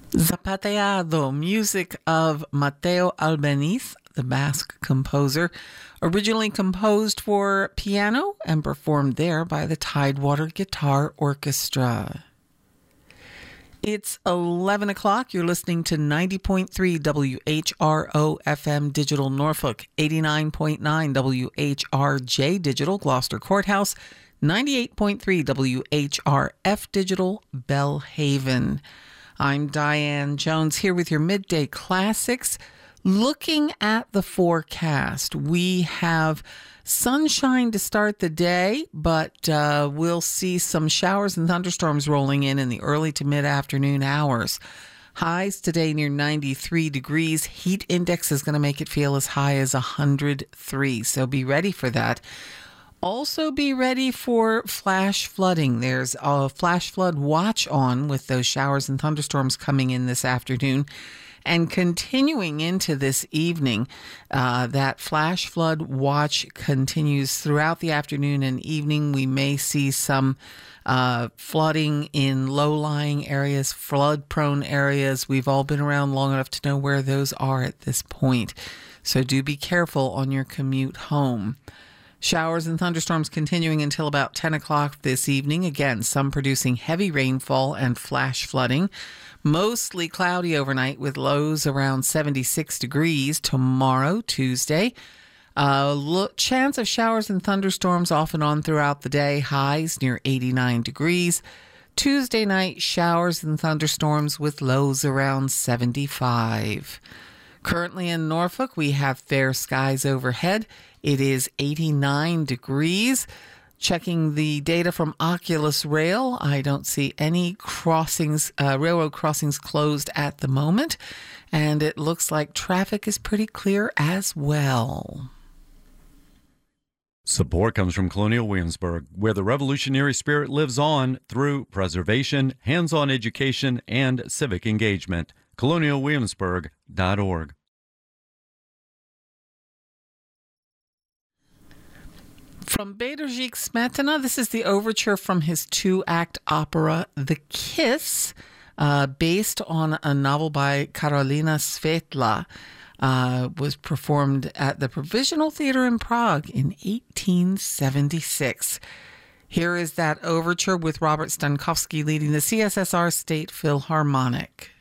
Zapateado, music of Mateo Albeniz, the Basque composer, originally composed for piano and performed there by the Tidewater Guitar Orchestra. It's 11 o'clock. You're listening to 90.3 WHRO FM Digital Norfolk, 89.9 WHRJ Digital Gloucester Courthouse, 98.3 WHRF Digital Bellhaven. I'm Diane Jones here with your Midday Classics. Looking at the forecast, we have sunshine to start the day, but we'll see some showers and thunderstorms rolling in the early to mid-afternoon hours. Highs today near 93 degrees. Heat index is going to make it feel as high as 103, so be ready for that. Also be ready for flash flooding. There's a flash flood watch on with those showers and thunderstorms coming in this afternoon. And continuing into this evening, that flash flood watch continues throughout the afternoon and evening. We may see some flooding in low-lying areas, flood-prone areas. We've all been around long enough to know where those are at this point. So do be careful on your commute home. Showers and thunderstorms continuing until about 10 o'clock this evening. Again, some producing heavy rainfall and flash flooding. Mostly cloudy overnight with lows around 76 degrees tomorrow, Tuesday. Chance of showers and thunderstorms off and on throughout the day. Highs near 89 degrees. Tuesday night, showers and thunderstorms with lows around 75. Currently in Norfolk, we have fair skies overhead. It is 89 degrees. Checking the data from Oculus Rail, I don't see any crossings, railroad crossings closed at the moment, and it looks like traffic is pretty clear as well. Support comes from Colonial Williamsburg, where the revolutionary spirit lives on through preservation, hands-on education, and civic engagement. colonialwilliamsburg.org. From Bedřich Smetana, this is the overture from his two-act opera, The Kiss, based on a novel by Karolina Svetla, was performed at the Provisional Theatre in Prague in 1876. Here is that overture with Robert Stankowski leading the CSSR State Philharmonic.